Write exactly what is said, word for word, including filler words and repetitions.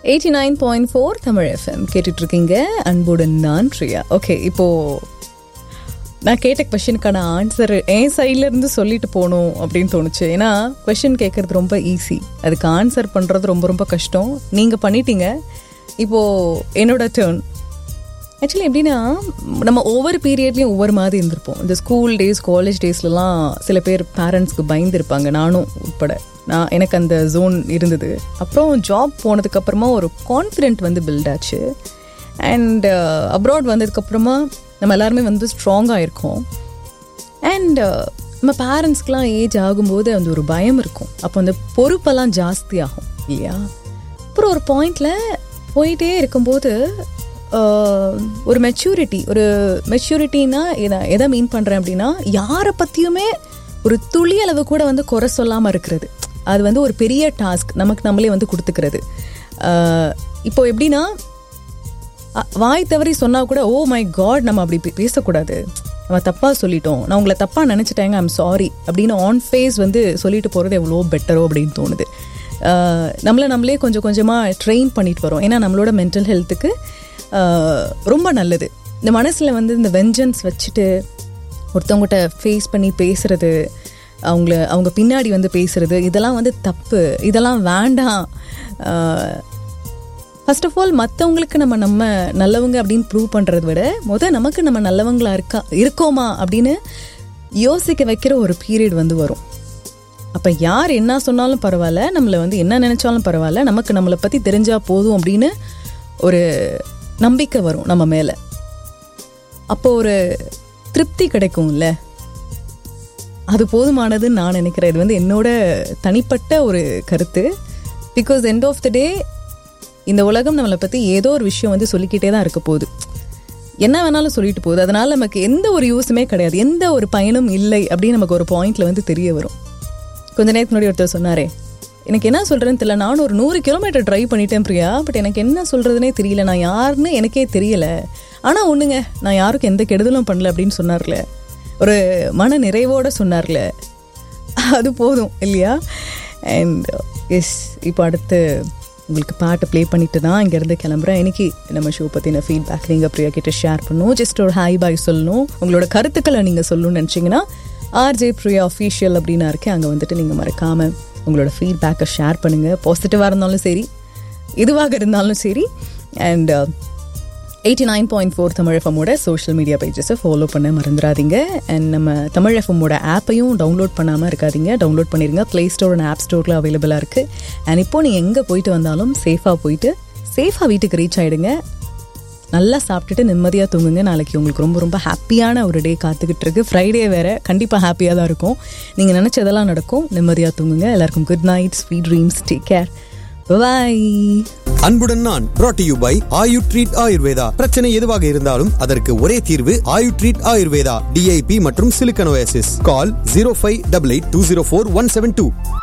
Eighty nine point four Tamil FM கேட்டுட்டு இருக்கீங்க. அன்புடன் நான் பிரியா. ஓகே, இப்போ நான் கேட்ட கொஷனுக்கான ஆன்சர் என் சைட்ல இருந்து சொல்லிட்டு போகணும் அப்படின்னு தோணுச்சு. ஏன்னா கொஷின் கேட்கறது ரொம்ப ஈஸி, அதுக்கு ஆன்சர் பண்றது ரொம்ப ரொம்ப கஷ்டம். நீங்க பண்ணிட்டீங்க, இப்போ என்னோட டேர்ன். ஆக்சுவலி எப்படின்னா, நம்ம ஒவ்வொரு பீரியட்லையும் ஒவ்வொரு மாதிரி இருந்திருப்போம். இந்த ஸ்கூல் டேஸ், காலேஜ் டேஸ்லலாம் சில பேர் பேரண்ட்ஸ்க்கு பயந்துருப்பாங்க, நானும் உட்பட. நான் எனக்கு அந்த ஜோன் இருந்தது. அப்புறம் ஜாப் போனதுக்கப்புறமா ஒரு கான்ஃபிடென்ட் வந்து பில்ட் ஆச்சு. அண்ட் அப்ராட் வந்ததுக்கப்புறமா நம்ம எல்லாருமே வந்து ஸ்ட்ராங்காக இருக்கோம். அண்ட் நம்ம பேரண்ட்ஸ்க்கெலாம் ஏஜ் ஆகும்போது அந்த ஒரு பயம் இருக்கும். அப்போ அந்த பொறுப்பெல்லாம் ஜாஸ்தி ஆகும் இல்லையா? அப்புறம் ஒரு பாயிண்டில் போயிட்டே இருக்கும்போது ஒரு மெச்சூரிட்டி ஒரு மெச்சூரிட்டின்னா எதை எதை மீன் பண்ணுறேன் அப்படின்னா, யாரை பற்றியுமே ஒரு துளி அளவு கூட வந்து குறை சொல்லாமல் இருக்கிறது. அது வந்து ஒரு பெரிய டாஸ்க் நமக்கு நம்மளே வந்து கொடுத்துக்கிறது. இப்போ எப்படின்னா, வாய் தவறி சொன்னால் கூட ஓ மை காட் நம்ம அப்படி பேசக்கூடாது, நம்ம தப்பாக சொல்லிட்டோம், நான் உங்களை தப்பாக நினச்சிட்டேங்க, ஐம் சாரி அப்படின்னு ஆன் ஃபேஸ் வந்து சொல்லிட்டு போகிறது எவ்வளோ பெட்டரோ அப்படின்னு தோணுது. நம்மளை நம்மளே கொஞ்சம் கொஞ்சமாக ட்ரெயின் பண்ணிட்டு வரோம். ஏன்னா நம்மளோட மென்டல் ஹெல்த்துக்கு ரொம்ப நல்லது. இந்த மனசில் வந்து இந்த வெஞ்சன்ஸ் வச்சுட்டு ஒருத்தவங்ககிட்ட ஃபேஸ் பண்ணி பேசுறது, அவங்கள அவங்க பின்னாடி வந்து பேசுறது, இதெல்லாம் வந்து தப்பு, இதெல்லாம் வேண்டாம். ஃபர்ஸ்ட் ஆஃப் ஆல் மற்றவங்களுக்கு நம்ம நம்ம நல்லவங்க அப்படின்னு ப்ரூவ் பண்ணுறத விட முதல் நமக்கு நம்ம நல்லவங்களா இருக்கா இருக்கோமா அப்படின்னு யோசிக்க வைக்கிற ஒரு பீரியட் வந்து வரும். அப்போ யார் என்ன சொன்னாலும் பரவாயில்ல, நம்மளை வந்து என்ன நினச்சாலும் பரவாயில்ல, நமக்கு நம்மளை பற்றி தெரிஞ்சால் போதும் அப்படின்னு ஒரு நம்பிக்கை வரும் நம்ம மேலே. அப்போ ஒரு திருப்தி கிடைக்கும்ல, அது போதுமானதுன்னு நான் நினைக்கிறேன். இது வந்து என்னோட தனிப்பட்ட ஒரு கருத்து. பிகாஸ் எண்ட் ஆஃப் த டே இந்த உலகம் நம்மளை பற்றி ஏதோ ஒரு விஷயம் வந்து சொல்லிக்கிட்டே தான் இருக்க போகுது, என்ன வேணாலும் சொல்லிட்டு போகுது. அதனால் நமக்கு எந்த ஒரு யூஸுமே கிடையாது, எந்த ஒரு பயனும் இல்லை அப்படின்னு நமக்கு ஒரு பாயிண்டில் வந்து தெரிய வரும். கொஞ்ச நேரத்துக்கு முன்னாடி ஒருத்தர் சொன்னாரே, எனக்கு என்ன சொல்கிறேன்னு தெரியல, நானும் ஒரு நூறு கிலோமீட்டர் ட்ரைவ் பண்ணிட்டேன் பிரியா, பட் எனக்கு என்ன சொல்கிறதுனே தெரியல, நான் யாருன்னு எனக்கே தெரியல, ஆனால் ஒன்றுங்க நான் யாருக்கும் எந்த கெடுதலும் பண்ணல அப்படின்னு சொன்னார்ல, ஒரு மன நிறைவோடு சொன்னார்ல, அது போதும் இல்லையா? அண்ட் எஸ், இப்போ அடுத்து உங்களுக்கு பாட்டு ப்ளே பண்ணிட்டு தான் இங்கேருந்து கிளம்புறேன். இன்றைக்கி நம்ம ஷோ பற்றின ஃபீட்பேக் நீங்கள் பிரியா கிட்ட ஷேர் பண்ணணும். ஜஸ்ட் ஒரு ஹாய் பாய் சொல்லணும், உங்களோட கருத்துக்களை நீங்கள் சொல்லணும்னு நினச்சிங்கன்னா ஆர்ஜே பிரியா அஃபீஷியல் அப்படின்னு இருக்கேன், அங்கே வந்துட்டு நீங்கள் மறக்காமல் உங்களோட ஃபீட்பேக்கை ஷேர் பண்ணுங்கள். பாசிட்டிவாக இருந்தாலும் சரி, எதுவாக இருந்தாலும் சரி. And eighty nine point four Tamil எஃப்எம்மோட social media பேஜஸை follow பண்ண மறந்துடாதீங்க. அண்ட் நம்ம தமிழ் எஃப்எம்மோட ஆப்பையும் டவுன்லோட் பண்ணாமல் இருக்காதீங்க, டவுன்லோட் பண்ணிடுங்க. ப்ளே ஸ்டோர் அண்ட் ஆப் ஸ்டோரில் அவைலபிளாக இருக்குது. அண்ட் இப்போது நீங்கள் எங்கே போயிட்டு வந்தாலும் சேஃபாக போயிட்டு சேஃபாக வீட்டுக்கு ரீச் ஆகிடுங்க. நல்லா சாப்பிட்டுட்டு நிம்மதியாக தூங்குங்க. நாளைக்கு உங்களுக்கு ரொம்ப ரொம்ப ஹாப்பியான ஒரு டே காத்துக்கிட்டு இருக்கு. ஃப்ரைடே வேறு, கண்டிப்பாக ஹாப்பியாக தான் இருக்கும். நீங்கள் நினச்சதெல்லாம் நடக்கும். நிம்மதியாக தூங்குங்க. எல்லாருக்கும் good night, sweet dreams, take care, by. அன்புடன் நான் brought to you by Ayu treat Ayurveda. பிரச்சனை எதுவாக இருந்தாலும் அதற்கு ஒரே தீர்வு ஆயு ட்ரீட் ஆயுர்வேதா. டிஐபி மற்றும் சிலிக்கனோசிஸ். கால் zero five eight eight two zero four one seven two.